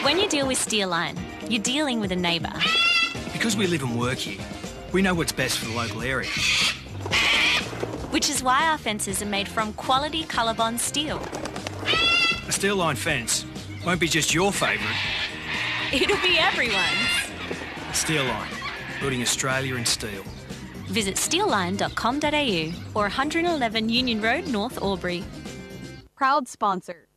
When you deal with Steelline, you're dealing with a neighbour. Because we live and work here, we know what's best for the local area. Which is why our fences are made from quality Colorbond steel. A Steelline fence won't be just your favourite. It'll be everyone's. Steelline, building Australia in steel. Visit steelline.com.au or 111 Union Road, North Albury. Proud sponsor,